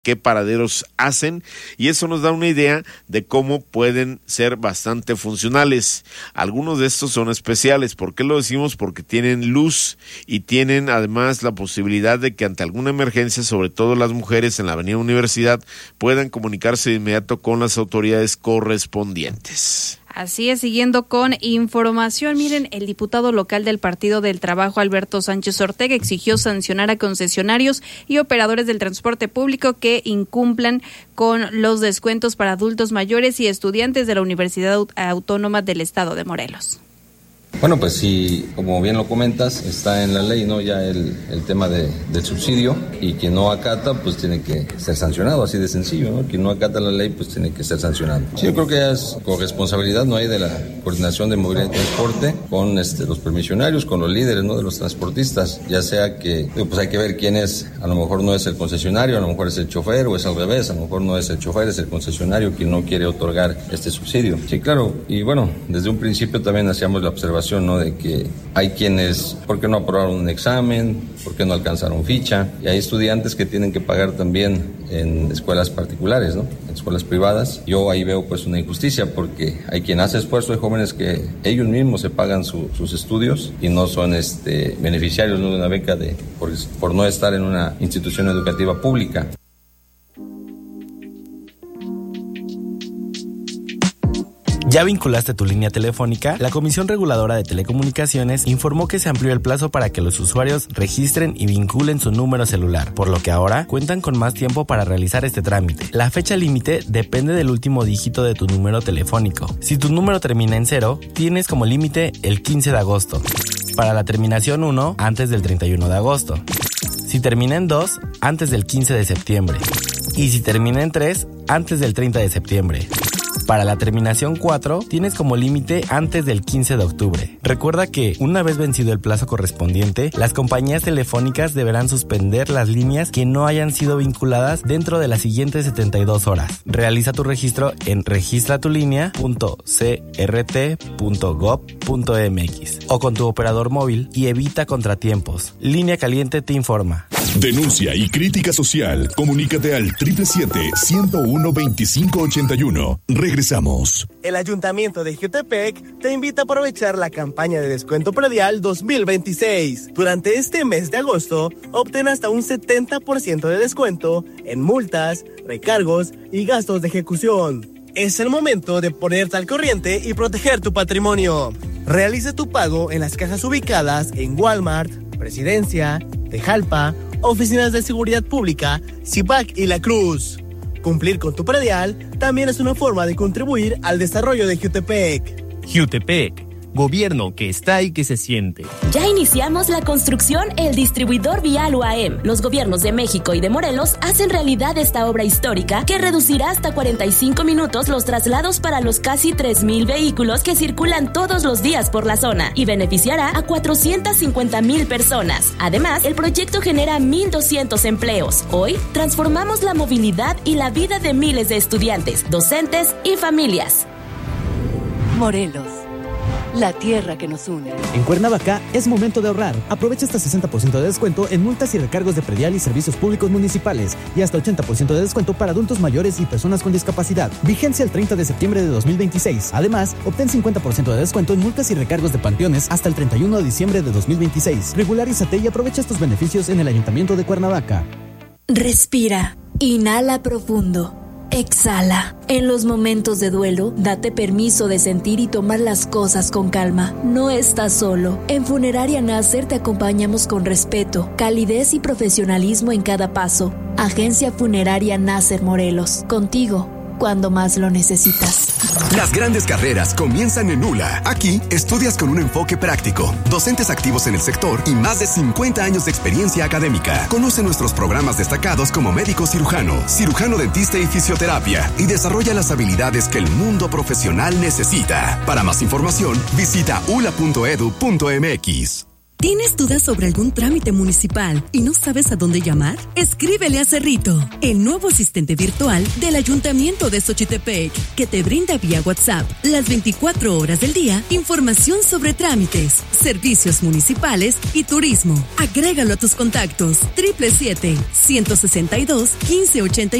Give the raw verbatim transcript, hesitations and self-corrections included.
qué paraderos hacen, y eso nos da una idea de cómo pueden ser bastante funcionales. Algunos de estos son especiales. ¿Por qué lo decimos? Porque tienen luz y tienen además la posibilidad de que ante alguna emergencia, sobre todo las mujeres en la Avenida Universidad, puedan comunicarse de inmediato con las autoridades correspondientes. Así es, siguiendo con información, miren, el diputado local del Partido del Trabajo, Alberto Sánchez Ortega, exigió sancionar a concesionarios y operadores del transporte público que incumplan con los descuentos para adultos mayores y estudiantes de la Universidad Autónoma del Estado de Morelos. Bueno, pues sí, como bien lo comentas, está en la ley, ¿no? Ya el, el tema de, del subsidio, y quien no acata, pues tiene que ser sancionado, así de sencillo, ¿no? Quien no acata la ley, pues tiene que ser sancionado. Sí, yo creo que es corresponsabilidad, ¿no? Hay de la Coordinación de Movilidad y Transporte con este, los permisionarios, con los líderes, ¿no? De los transportistas, ya sea que, pues hay que ver quién es, a lo mejor no es el concesionario, a lo mejor es el chofer, o es al revés, a lo mejor no es el chofer, es el concesionario quien no quiere otorgar este subsidio. Sí, claro, y bueno, desde un principio también hacíamos la observación, ¿no? De que hay quienes, ¿por qué no aprobaron un examen? ¿Por qué no alcanzaron ficha? Y hay estudiantes que tienen que pagar también en escuelas particulares, ¿no? En escuelas privadas. Yo ahí veo pues una injusticia, porque hay quien hace esfuerzo, hay jóvenes que ellos mismos se pagan su, sus estudios y no son este, beneficiarios, ¿no? De una beca de, por, por no estar en una institución educativa pública. ¿Ya vinculaste tu línea telefónica? La Comisión Reguladora de Telecomunicaciones informó que se amplió el plazo para que los usuarios registren y vinculen su número celular, por lo que ahora cuentan con más tiempo para realizar este trámite. La fecha límite depende del último dígito de tu número telefónico. Si tu número termina en cero, tienes como límite el quince de agosto. Para la terminación uno, antes del treinta y uno de agosto. Si termina en dos, antes del quince de septiembre. Y si termina en tres, antes del treinta de septiembre. Para la terminación cuatro, tienes como límite antes del quince de octubre. Recuerda que, una vez vencido el plazo correspondiente, las compañías telefónicas deberán suspender las líneas que no hayan sido vinculadas dentro de las siguientes setenta y dos horas. Realiza tu registro en registratulinea punto c r t punto gob punto m x o con tu operador móvil y evita contratiempos. Línea Caliente te informa. Denuncia y crítica social. Comunícate al siete siete siete, ciento uno, veinticinco ochenta y uno. Regresamos. El Ayuntamiento de Jiutepec te invita a aprovechar la campaña de descuento predial dos mil veintiséis. Durante este mes de agosto, obtén hasta un setenta por ciento de descuento en multas, recargos y gastos de ejecución. Es el momento de ponerte al corriente y proteger tu patrimonio. Realiza tu pago en las cajas ubicadas en Walmart, Presidencia, Tejalpa, Oficinas de Seguridad Pública, CIPAC y La Cruz. Cumplir con tu predial también es una forma de contribuir al desarrollo de Jiutepec. Jiutepec, gobierno que está y que se siente. Ya iniciamos la construcción El Distribuidor Vial U A M. Los gobiernos de México y de Morelos hacen realidad esta obra histórica que reducirá hasta cuarenta y cinco minutos los traslados para los casi tres mil vehículos que circulan todos los días por la zona y beneficiará a cuatrocientas cincuenta mil personas. Además, el proyecto genera mil doscientos empleos. Hoy, transformamos la movilidad y la vida de miles de estudiantes, docentes y familias. Morelos, la tierra que nos une. En Cuernavaca es momento de ahorrar. Aprovecha hasta sesenta por ciento de descuento en multas y recargos de predial y servicios públicos municipales y hasta ochenta por ciento de descuento para adultos mayores y personas con discapacidad. Vigencia el treinta de septiembre de dos mil veintiséis. Además, obtén cincuenta por ciento de descuento en multas y recargos de panteones hasta el treinta y uno de diciembre de dos mil veintiséis. Regularízate y aprovecha estos beneficios en el Ayuntamiento de Cuernavaca. Respira. Inhala profundo. Exhala. En los momentos de duelo, date permiso de sentir y tomar las cosas con calma. No estás solo. En Funeraria Nasser te acompañamos con respeto, calidez y profesionalismo en cada paso. Agencia Funeraria Nasser Morelos. Contigo, cuando más lo necesitas. Las grandes carreras comienzan en ULA. Aquí estudias con un enfoque práctico, docentes activos en el sector y más de cincuenta años de experiencia académica. Conoce nuestros programas destacados como médico cirujano, cirujano dentista y fisioterapia y desarrolla las habilidades que el mundo profesional necesita. Para más información, visita u l a punto e d u punto m x. ¿Tienes dudas sobre algún trámite municipal y no sabes a dónde llamar? Escríbele a Cerrito, el nuevo asistente virtual del Ayuntamiento de Xochitepec, que te brinda vía WhatsApp las veinticuatro horas del día información sobre trámites, servicios municipales y turismo. Agrégalo a tus contactos. Triple siete, ciento sesenta y dos, quince ochenta y